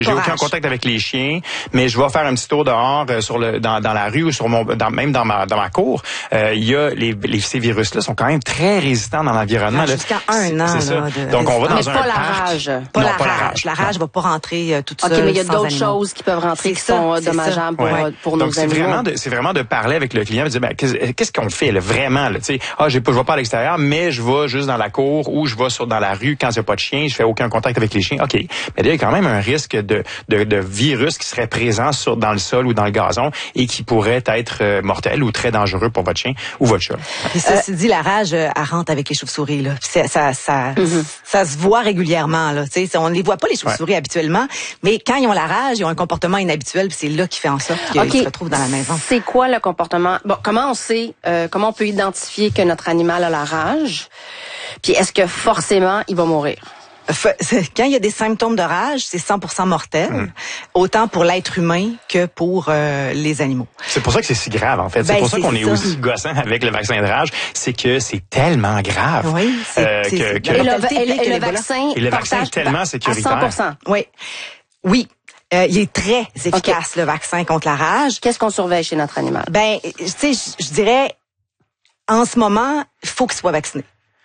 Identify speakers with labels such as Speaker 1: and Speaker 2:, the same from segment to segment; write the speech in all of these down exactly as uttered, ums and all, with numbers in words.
Speaker 1: J'ai aucun contact avec les chiens, mais je vais faire un petit tour dehors euh, sur le dans, dans la rue ou sur mon dans, même dans ma dans ma cour. Euh, il y a les, les ces virus-là sont quand même très résistants dans l'environnement.
Speaker 2: Jusqu'à un an.
Speaker 1: C'est
Speaker 2: là,
Speaker 1: ça. Donc on va dans
Speaker 3: mais
Speaker 1: un
Speaker 3: pas la
Speaker 1: parc.
Speaker 3: rage.
Speaker 2: Pas,
Speaker 1: non,
Speaker 2: la,
Speaker 1: pas la
Speaker 2: rage.
Speaker 1: rage.
Speaker 2: La rage ne va pas rentrer euh, toute seule.
Speaker 3: OK, mais il y a
Speaker 2: sans
Speaker 3: d'autres
Speaker 2: animaux.
Speaker 3: choses qui peuvent rentrer
Speaker 2: C'est
Speaker 3: qui
Speaker 2: ça,
Speaker 3: sont
Speaker 2: c'est
Speaker 3: dommageables
Speaker 2: ça.
Speaker 3: pour,
Speaker 1: Ouais.
Speaker 3: pour
Speaker 1: Donc
Speaker 3: nos
Speaker 1: c'est
Speaker 3: animaux.
Speaker 1: vraiment de, c'est vraiment de parler avec le client, de dire ben qu'est-ce, qu'est-ce qu'on fait là, vraiment là, tu sais, ah j'ai pas je vais pas à l'extérieur, mais je vais juste dans la cour ou je vais sur dans la rue quand il y a pas de chien, je fais aucun contact avec les chiens. OK. Mais il y a quand même un risque de de, de virus qui serait présent sur dans le sol ou dans le gazon et qui pourrait être euh, mortel ou très dangereux pour votre chien ou votre chat.
Speaker 2: Et ceci euh, dit, la rage, euh, elle rentre avec les chauves-souris là. Ça ça ça, mm-hmm. ça se voit régulièrement là, tu sais, on ne les voit pas les chauves-souris ouais. habituellement, mais quand ils ont la rage, ils ont un comportement inhabituel, puis c'est là qui fait en sorte qu'ils okay. se retrouvent dans la maison.
Speaker 3: C'est quoi le comportement? Bon, comment on sait, euh, comment on peut identifier que notre animal a la rage? Puis est-ce que forcément il va mourir?
Speaker 2: Quand il y a des symptômes de rage, c'est cent pour cent mortel, mmh. autant pour l'être humain que pour euh, les animaux.
Speaker 1: C'est pour ça que c'est si grave, en fait.
Speaker 2: Ben,
Speaker 1: c'est pour ça
Speaker 2: c'est
Speaker 1: qu'on est
Speaker 2: ça.
Speaker 1: aussi gossant avec le vaccin de rage. C'est que c'est tellement grave.
Speaker 2: Oui, c'est,
Speaker 1: euh,
Speaker 2: c'est,
Speaker 1: que,
Speaker 2: c'est,
Speaker 1: que...
Speaker 3: Et, le, et, et le vaccin,
Speaker 1: et le vaccin est tellement sécuritaire.
Speaker 3: À cent pour cent.
Speaker 2: Oui. Oui. Euh, il est très efficace, okay. le vaccin contre la rage.
Speaker 3: Qu'est-ce qu'on surveille chez notre animal?
Speaker 2: Ben, tu sais, je, je dirais, en ce moment, il faut qu'il soit vacciné.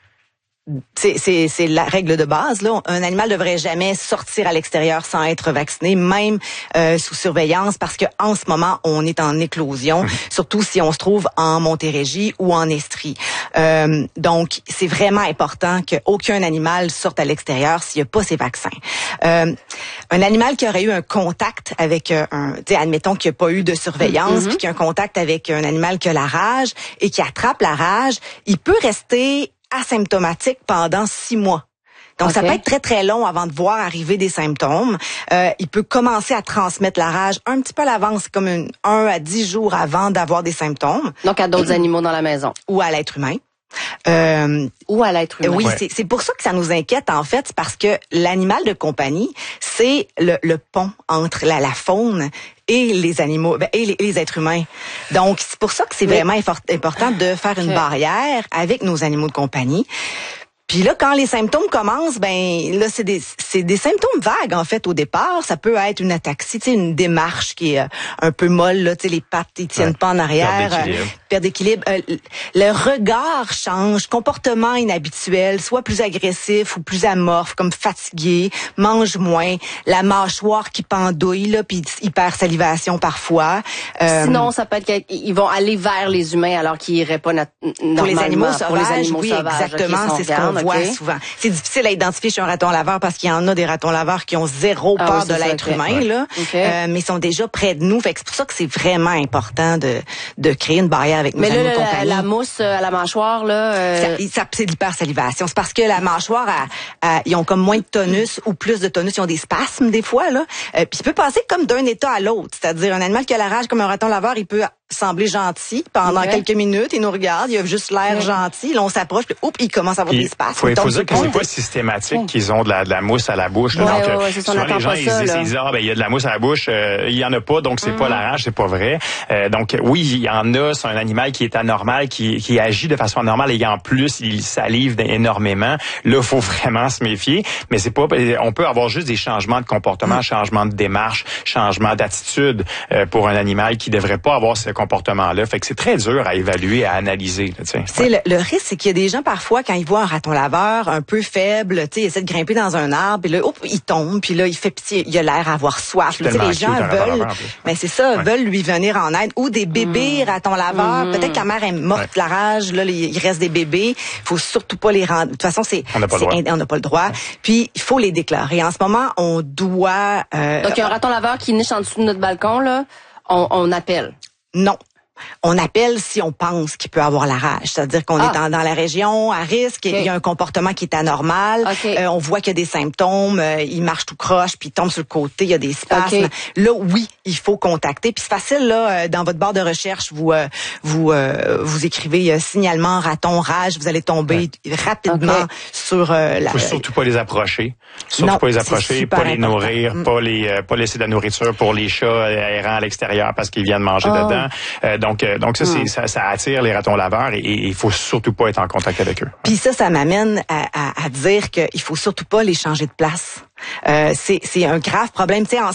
Speaker 2: C'est, c'est, c'est la règle de base, là. Un animal devrait jamais sortir à l'extérieur sans être vacciné, même euh, sous surveillance, parce que en ce moment, on est en éclosion, mmh. surtout si on se trouve en Montérégie ou en Estrie. Euh, donc, c'est vraiment important qu'aucun animal sorte à l'extérieur s'il n'y a pas ses vaccins. Euh, un animal qui aurait eu un contact avec euh, un, tu sais, admettons qu'il n'y a pas eu de surveillance, mmh. puis qu'il y a un contact avec un animal qui a la rage et qui attrape la rage, il peut rester asymptomatique pendant six mois. Donc, okay. ça peut être très, très long avant de voir arriver des symptômes. Euh, il peut commencer à transmettre la rage un petit peu à l'avance, comme une, un à dix jours avant d'avoir des symptômes.
Speaker 3: Donc, à d'autres animaux dans la maison.
Speaker 2: Ou à l'être humain. Euh,
Speaker 3: ou à l'être humain.
Speaker 2: Oui,
Speaker 1: ouais.
Speaker 2: c'est, c'est pour ça que ça nous inquiète, en fait, parce que l'animal de compagnie, c'est le, le pont entre la, la faune et les animaux, ben, et, les, et les êtres humains. Donc, c'est pour ça que c'est Mais... vraiment important de faire une okay. barrière avec nos animaux de compagnie. Puis là, quand les symptômes commencent, ben là, c'est des c'est des symptômes vagues en fait au départ. Ça peut être une ataxie, tu sais, une démarche qui est un peu molle, là, tu sais, les pattes ils tiennent ouais. pas en arrière, perte d'équilibre. Euh, perte d'équilibre. Euh, le regard change, comportement inhabituel, soit plus agressif ou plus amorphe, comme fatigué, mange moins, la mâchoire qui pendouille, là, puis hypersalivation parfois.
Speaker 3: Euh, Sinon, ça peut être qu'ils vont aller vers les humains alors qu'ils iraient pas nat- normalement.
Speaker 2: Pour les animaux sauvages,
Speaker 3: pour les animaux
Speaker 2: oui,
Speaker 3: sauvages,
Speaker 2: exactement, c'est ce qu'on voit
Speaker 3: okay.
Speaker 2: souvent. C'est difficile à identifier chez un raton laveur parce qu'il y en a des ratons laveurs qui ont zéro
Speaker 3: ah,
Speaker 2: peur
Speaker 3: oui,
Speaker 2: de
Speaker 3: ça,
Speaker 2: l'être
Speaker 3: okay.
Speaker 2: humain,
Speaker 3: ouais.
Speaker 2: là,
Speaker 3: okay.
Speaker 2: euh, mais ils sont déjà près de nous. Fait que c'est pour ça que c'est vraiment important de de créer une barrière avec nos
Speaker 3: mais
Speaker 2: animaux
Speaker 3: là,
Speaker 2: de compagnie.
Speaker 3: La, la mousse à la mâchoire, là... Euh...
Speaker 2: Ça, ça, c'est de l'hypersalivation. C'est parce que la mâchoire, a, a, ils ont comme moins de tonus ou plus de tonus. Ils ont des spasmes des fois, là. Euh, puis il peut passer comme d'un état à l'autre. C'est-à-dire un animal qui a la rage comme un raton laveur, il peut sembler gentil pendant okay. quelques minutes, il nous regarde, il a juste l'air okay. gentil, là on s'approche, puis oups, il commence à avoir
Speaker 1: puis,
Speaker 2: des spasmes.
Speaker 1: Faut, il faut dire que c'est pas systématique oh. qu'ils ont de la, de la mousse à la bouche. Là,
Speaker 3: ouais,
Speaker 1: donc,
Speaker 3: ouais, ouais, c'est
Speaker 1: souvent les gens
Speaker 3: ça,
Speaker 1: ils, disent, ils disent ah ben il y a de la mousse à la bouche, euh, il y en a pas, donc c'est mm-hmm. pas la rage, c'est pas vrai. Euh, donc oui, il y en a, c'est un animal qui est anormal, qui, qui agit de façon anormale et en plus il salive énormément. Là, faut vraiment se méfier. Mais c'est pas, on peut avoir juste des changements de comportement, mm. changements de démarche, changements d'attitude euh, pour un animal qui devrait pas avoir ce comportement-là. Fait que c'est très dur à évaluer, à analyser. Là,
Speaker 2: ouais. le, le risque, c'est qu'il y a des gens parfois quand ils voient un raton laveur un peu faible, tu sais, il essaie de grimper dans un arbre, puis là, hop, il tombe, puis là, il fait pitié, il a l'air à avoir soif. Là, les gens veulent, mais c'est ça, ouais. veulent lui venir en aide. Ou des bébés mmh. ratons laveurs. Mmh. Peut-être que la mère est morte ouais. de la rage. Là, il reste des bébés. Il faut surtout pas les rendre. De toute façon, c'est
Speaker 1: on n'a pas,
Speaker 2: pas le droit. Puis il faut les déclarer. En ce moment, on doit. Euh,
Speaker 3: Donc il y a un raton laveur qui niche en dessous de notre balcon là. On, on appelle.
Speaker 2: Non. On appelle si on pense qu'il peut avoir la rage. C'est-à-dire qu'on ah. est dans, dans la région à risque, okay. il y a un comportement qui est anormal,
Speaker 3: okay.
Speaker 2: euh, on voit qu'il y a des symptômes, euh, il marche tout croche, puis il tombe sur le côté, il y a des spasmes.
Speaker 3: Okay.
Speaker 2: Là, oui, il faut contacter. Puis c'est facile, là, dans votre barre de recherche, vous euh, vous euh, vous écrivez euh, signalement raton rage, vous allez tomber ouais. rapidement okay. sur euh, la...
Speaker 1: Il faut surtout pas les approcher. Surtout
Speaker 2: non,
Speaker 1: pas les approcher, pas les
Speaker 2: important.
Speaker 1: nourrir, mm. pas les euh, pas laisser de la nourriture pour les chats errants à l'extérieur parce qu'ils viennent manger
Speaker 3: oh.
Speaker 1: dedans. Euh, donc, euh, donc ça, mm. c'est, ça, ça attire les ratons laveurs et il faut surtout pas être en contact avec eux.
Speaker 2: Puis ça, ça m'amène à, à, à dire qu'il faut surtout pas les changer de place. Euh, c'est, c'est un grave problème. Tu sais, en